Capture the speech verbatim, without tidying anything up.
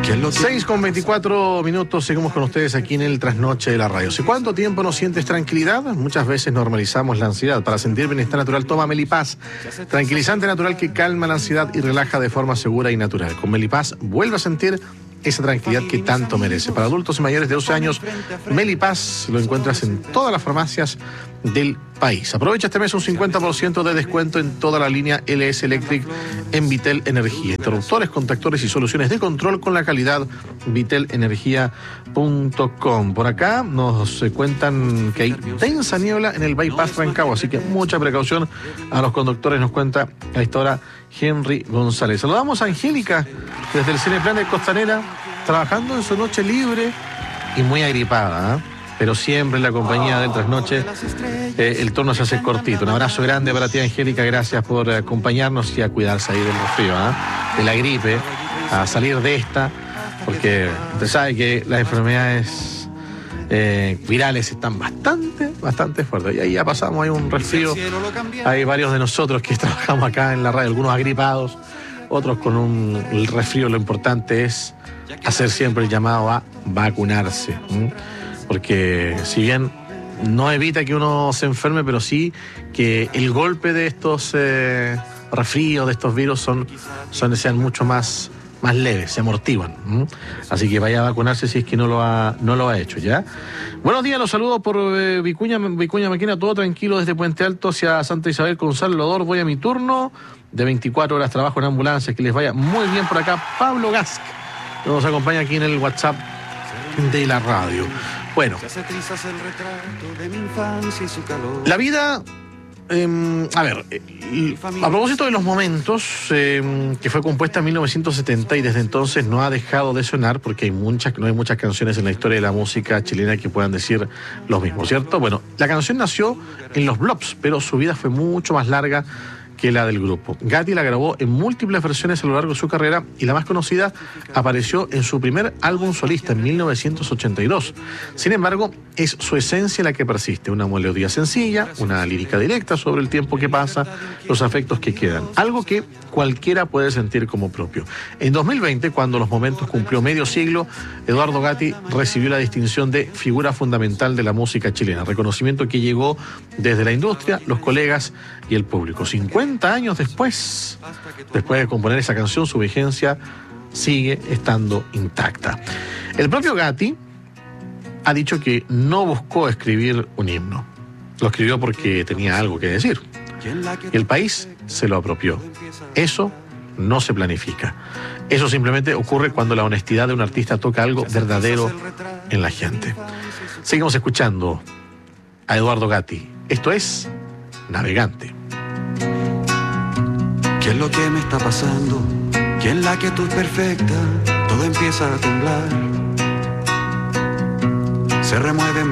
seis con veinticuatro minutos, seguimos con ustedes aquí en el Trasnoche de la Radio. ¿Hace cuánto tiempo no sientes tranquilidad? Muchas veces normalizamos la ansiedad. Para sentir bienestar natural, toma Melipaz, tranquilizante natural que calma la ansiedad y relaja de forma segura y natural. Con Melipaz vuelve a sentir esa tranquilidad que tanto merece. Para adultos y mayores de doce años, Melipaz lo encuentras en todas las farmacias del país. Aprovecha este mes un cincuenta por ciento de descuento en toda la línea L S Electric en Vitel Energía. Interruptores, contactores y soluciones de control con la calidad vitel energía punto com. Por acá nos cuentan que hay densa niebla en el bypass Rancagua, así que mucha precaución a los conductores, nos cuenta a esta hora Henry González. Saludamos a Angélica desde el Cineplan de Costanera, trabajando en su noche libre y muy agripada, ¿eh? Pero siempre en la compañía del Trasnoche eh, el turno se hace cortito. Un abrazo grande para ti, Angélica, gracias por acompañarnos y a cuidarse ahí del resfrío, ¿eh? De la gripe, a salir de esta, porque usted sabe que las enfermedades eh, virales están bastante, bastante fuertes. Y ahí ya pasamos, hay un resfrío, hay varios de nosotros que trabajamos acá en la radio, algunos agripados, otros con un el resfrío. Lo importante es hacer siempre el llamado a vacunarse, ¿eh? Porque si bien no evita que uno se enferme, pero sí que el golpe de estos eh, resfríos, de estos virus, son, son sean mucho más, más leves, se amortiguan. ¿Mm? Así que vaya a vacunarse si es que no lo ha, no lo ha hecho, ¿ya? Buenos días, los saludo por eh, Vicuña, Vicuña Maquena, todo tranquilo desde Puente Alto hacia Santa Isabel, Gonzalo Lodor. Voy a mi turno de veinticuatro horas, trabajo en ambulancia, que les vaya muy bien por acá. Pablo Gask nos acompaña aquí en el WhatsApp de la radio. Bueno, la vida, eh, a ver, eh, a propósito de los momentos, eh, que fue compuesta en mil novecientos setenta y desde entonces no ha dejado de sonar, porque hay muchas, no hay muchas canciones en la historia de la música chilena que puedan decir lo mismo, ¿cierto? Bueno, la canción nació en los Blobs, pero su vida fue mucho más larga que la del grupo. Gatti la grabó en múltiples versiones a lo largo de su carrera y la más conocida apareció en su primer álbum solista en mil novecientos ochenta y dos. Sin embargo, es su esencia la que persiste, una melodía sencilla, una lírica directa sobre el tiempo que pasa, los afectos que quedan, algo que cualquiera puede sentir como propio. En dos mil veinte, cuando Los Momentos cumplió medio siglo, Eduardo Gatti recibió la distinción de figura fundamental de la música chilena, reconocimiento que llegó desde la industria, los colegas y el público. cincuenta años después, después de componer esa canción, su vigencia sigue estando intacta. El propio Gatti ha dicho que no buscó escribir un himno. Lo escribió porque tenía algo que decir. Y el país se lo apropió. Eso no se planifica. Eso simplemente ocurre cuando la honestidad de un artista toca algo verdadero en la gente. Seguimos escuchando a Eduardo Gatti. Esto es Navegante. ¿Qué es lo que me está pasando? Que en la quietud perfecta todo empieza a temblar. Se remueve